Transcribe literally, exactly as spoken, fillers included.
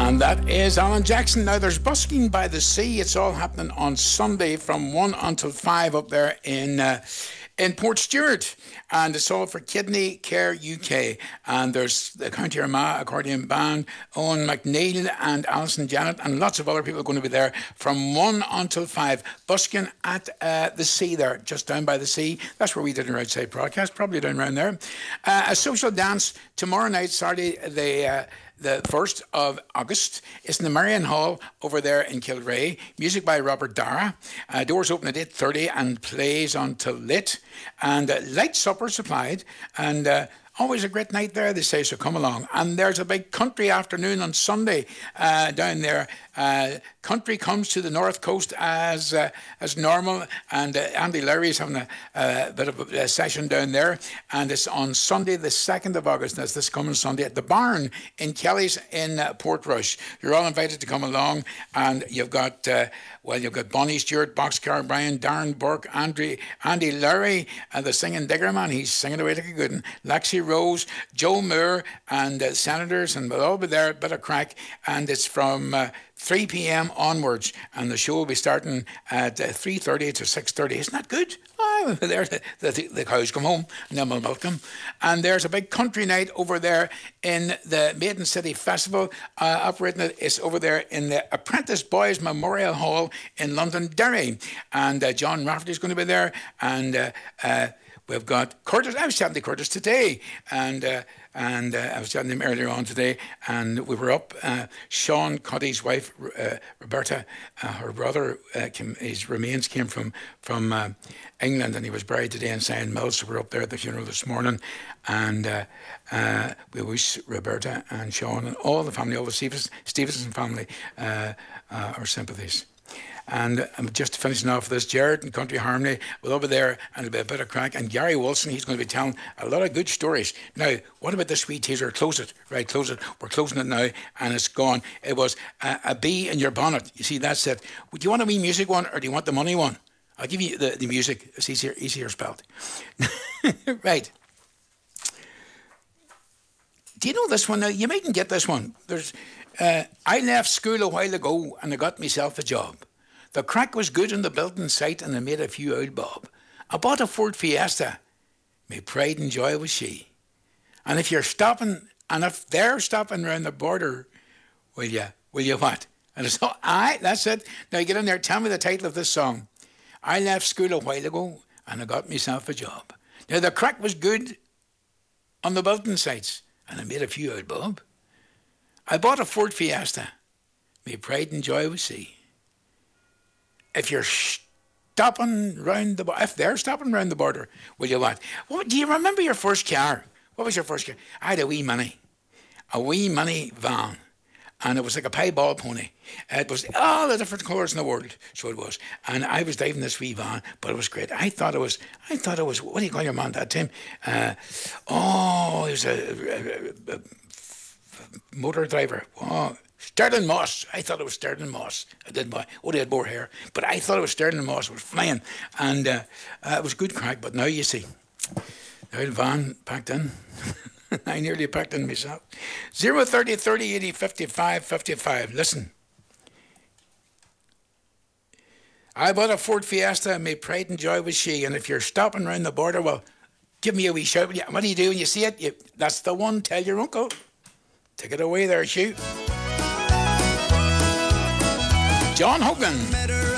And that is Alan Jackson. Now, there's busking by the sea. It's all happening on Sunday from one until five up there in uh, in Portstewart. And it's all for Kidney Care U K. And there's the County Armagh Accordion Band, Owen McNeil and Alison Janet, and lots of other people are going to be there from one until five. Busking at uh, the sea there, just down by the sea. That's where we did our outside broadcast, probably down around there. Uh, a social dance tomorrow night, Saturday, the... Uh, The first of August is in the Marion Hall over there in Kilrea. Music by Robert Dara. Uh, doors open at eight thirty and plays until late. And uh, light supper supplied. And uh, always a great night there, they say, so come along. And there's a big country afternoon on Sunday uh, down there. Uh, country comes to the north coast as uh, as normal, and uh, Andy Larry is having a, a bit of a, a session down there, and it's on Sunday the second of August. That's this coming Sunday at the Barn in Kelly's in uh, Portrush. You're all invited to come along, and you've got uh, well, you've got Bonnie Stewart, Boxcar Brian, Darren Burke, Andre, Andy Larry, and the singing digger man. He's singing away like a good one. Lexi Rose, Joe Moore, and uh, Senators, and we'll all be there. A bit of crack, and it's from Uh, three p.m. onwards, and the show will be starting at uh, three thirty to six thirty. Isn't that good? Oh, there, the, the, the cows come home, and then we'll milk them. And there's a big country night over there in the Maiden City Festival. Uh, operating it is over there in the Apprentice Boys Memorial Hall in Londonderry. And uh, John Rafferty's going to be there, and uh, uh, we've got Curtis. I was chatting to Curtis today, and uh, and uh, I was chatting to him earlier on today, and we were up. Uh, Sean Cuddy's wife, uh, Roberta, uh, her brother, uh, came, his remains came from from uh, England, and he was buried today in Saint Mills. So we're up there at the funeral this morning, and uh, uh, we wish Roberta and Sean and all the family, all the Stevenson, Stevenson family, uh, uh, our sympathies. And I'm just finishing off this, Jared and Country Harmony will over there, and it'll be a bit of crack. And Gary Wilson, he's going to be telling a lot of good stories. Now, what about this wee teaser? Close it, right? Close it. We're closing it now, and it's gone. It was uh, a bee in your bonnet. You see, that's it. Do you want a wee music one, or do you want the money one? I'll give you the, the music. It's easier, easier spelled. Right. Do you know this one? Now, you mightn't get this one. There's, uh, I left school a while ago, and I got myself a job. The crack was good in the building site, and I made a few old bob. I bought a Ford Fiesta. My pride and joy was she. And if you're stopping, and if they're stopping around the border, will you, will you what? And it's all, aye, that's it. Now get in there, tell me the title of this song. I left school a while ago, and I got myself a job. Now the crack was good on the building sites, and I made a few old bob. I bought a Ford Fiesta. My pride and joy was she. If you're stopping round the border, if they're stopping round the border, will you what? What? Do you remember your first car? What was your first car? I had a wee Mini, a wee Mini van, and it was like a piebald pony. It was all the different colours in the world, so it was. And I was driving this wee van, but it was great. I thought it was, I thought it was, what do you call your man that time? Uh, oh, he was a, a, a, a motor driver. Oh, Sterling Moss. I thought it was Sterling Moss. I did buy. Oh, they had more hair, but I thought it was Sterling Moss. It was flying, and uh, uh, it was good crack. But now you see, the old van packed in. I nearly packed in myself. Zero thirty thirty eighty fifty five fifty five. Listen, I bought a Ford Fiesta, and my pride and joy was she. And if you're stopping round the border, well, give me a wee shout. What do you do when you see it? You, that's the one. Tell your uncle. Take it away there, shoot. John Hogan.